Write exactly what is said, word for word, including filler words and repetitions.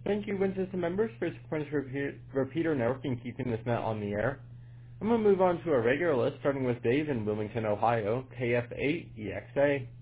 Thank you, Win System members, for supporting this repeat, repeater network and keeping this net on the air. I'm going to move on to our regular list, starting with Dave in Wilmington, Ohio, K F eight E X A.